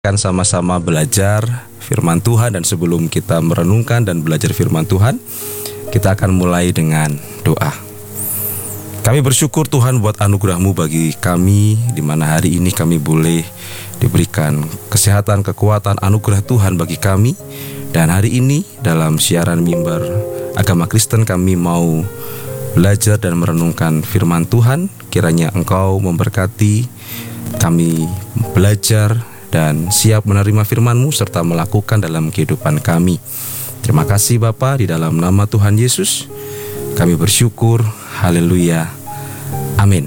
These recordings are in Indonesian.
akan sama-sama belajar firman Tuhan, dan sebelum kita merenungkan dan belajar firman Tuhan, kita akan mulai dengan doa. Kami bersyukur Tuhan buat anugerah-Mu bagi kami, di mana hari ini kami boleh diberikan kesehatan, kekuatan, anugerah Tuhan bagi kami. Dan hari ini dalam siaran mimbar agama Kristen kami mau belajar dan merenungkan firman Tuhan. Kiranya Engkau memberkati kami belajar dan siap menerima firman-Mu serta melakukan dalam kehidupan kami. Terima kasih Bapa, di dalam nama Tuhan Yesus kami bersyukur. Haleluya. Amin.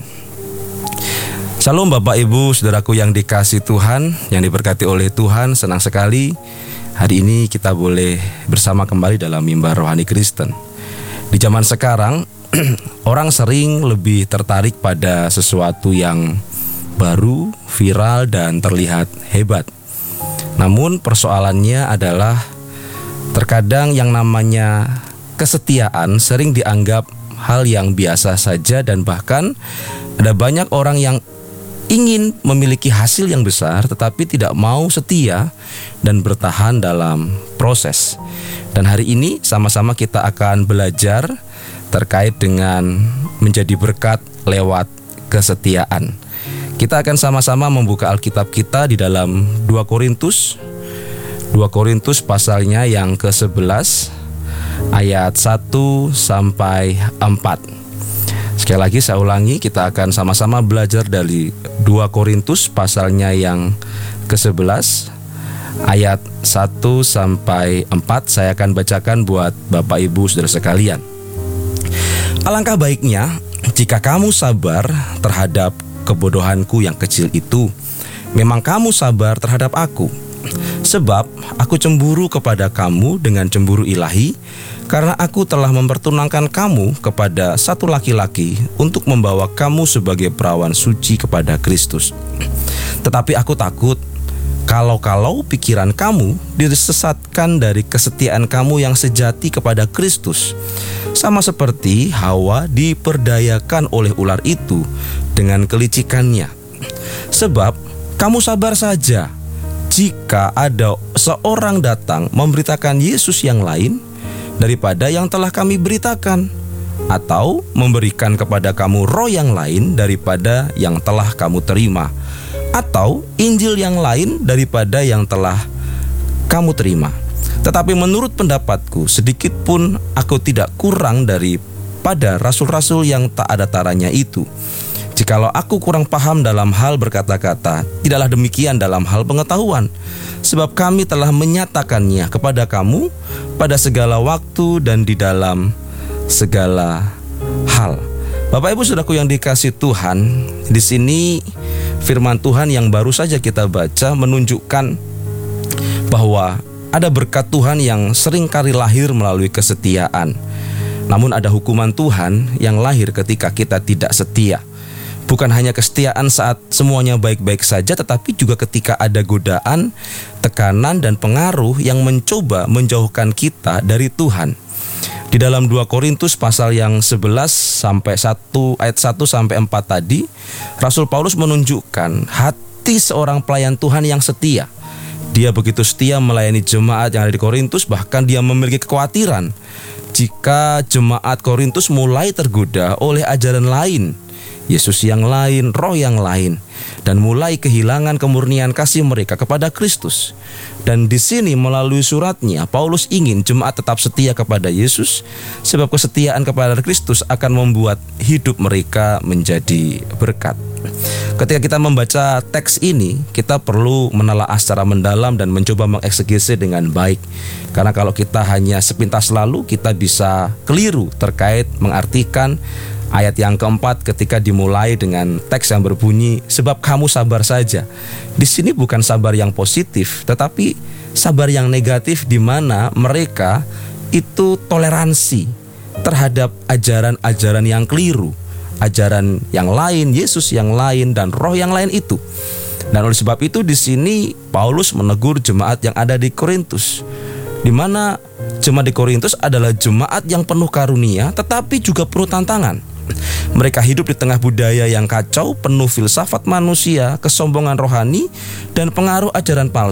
Shalom Bapak Ibu Saudaraku yang dikasihi Tuhan, yang diberkati oleh Tuhan. Senang sekali hari ini kita boleh bersama kembali dalam mimbar rohani Kristen. Di zaman sekarang orang sering lebih tertarik pada sesuatu yang baru, viral, dan terlihat hebat. Namun persoalannya adalah terkadang yang namanya kesetiaan sering dianggap hal yang biasa saja, dan bahkan ada banyak orang yang ingin memiliki hasil yang besar tetapi tidak mau setia dan bertahan dalam proses. Dan hari ini sama-sama kita akan belajar terkait dengan menjadi berkat lewat kesetiaan. Kita akan sama-sama membuka Alkitab kita di dalam 2 Korintus pasalnya yang ke-11 ayat 1 sampai 4. Sekali lagi saya ulangi, kita akan sama-sama belajar dari 2 Korintus pasalnya yang ke-11 ayat 1 sampai 4. Saya akan bacakan buat Bapak Ibu Saudara sekalian. Alangkah baiknya jika kamu sabar terhadap kebodohanku yang kecil itu. Memang kamu sabar terhadap aku, sebab aku cemburu kepada kamu dengan cemburu ilahi, karena aku telah mempertunangkan kamu kepada satu laki-laki untuk membawa kamu sebagai perawan suci kepada Kristus. Tetapi aku takut kalau pikiran kamu disesatkan dari kesetiaan kamu yang sejati kepada Kristus, sama seperti Hawa diperdayakan oleh ular itu dengan kelicikannya. Sebab kamu sabar saja jika ada seorang datang memberitakan Yesus yang lain daripada yang telah kami beritakan, atau memberikan kepada kamu roh yang lain daripada yang telah kamu terima, atau Injil yang lain daripada yang telah kamu terima. Tetapi menurut pendapatku, sedikit pun aku tidak kurang daripada rasul-rasul yang tak ada taranya itu. Jikalau aku kurang paham dalam hal berkata-kata, tidaklah demikian dalam hal pengetahuan, sebab kami telah menyatakannya kepada kamu pada segala waktu dan di dalam segala hal. Bapak Ibu Saudaraku yang dikasihi Tuhan, di sini firman Tuhan yang baru saja kita baca menunjukkan bahwa ada berkat Tuhan yang seringkali lahir melalui kesetiaan. Namun ada hukuman Tuhan yang lahir ketika kita tidak setia. Bukan hanya kesetiaan saat semuanya baik-baik saja, tetapi juga ketika ada godaan, tekanan, dan pengaruh yang mencoba menjauhkan kita dari Tuhan. Di dalam 2 Korintus pasal yang 11 sampai 1 ayat 1 sampai 4 tadi, Rasul Paulus menunjukkan hati seorang pelayan Tuhan yang setia. Dia begitu setia melayani jemaat yang ada di Korintus, bahkan dia memiliki kekhawatiran jika jemaat Korintus mulai tergoda oleh ajaran lain, Yesus yang lain, roh yang lain, dan mulai kehilangan kemurnian kasih mereka kepada Kristus. Dan di sini melalui suratnya, Paulus ingin jemaat tetap setia kepada Yesus, sebab kesetiaan kepada Kristus akan membuat hidup mereka menjadi berkat. Ketika kita membaca teks ini, kita perlu menelaah secara mendalam dan mencoba mengeksegese dengan baik. Karena kalau kita hanya sepintas lalu, kita bisa keliru terkait mengartikan ayat yang keempat ketika dimulai dengan teks yang berbunyi, sebab kamu sabar saja. Di sini bukan sabar yang positif, tetapi sabar yang negatif, di mana mereka itu toleransi terhadap ajaran-ajaran yang keliru, ajaran yang lain, Yesus yang lain, dan roh yang lain itu. Dan oleh sebab itu di sini Paulus menegur jemaat yang ada di Korintus, di mana jemaat di Korintus adalah jemaat yang penuh karunia tetapi juga penuh tantangan. Mereka hidup di tengah budaya yang kacau, penuh filsafat manusia, kesombongan rohani, dan pengaruh ajaran palsu.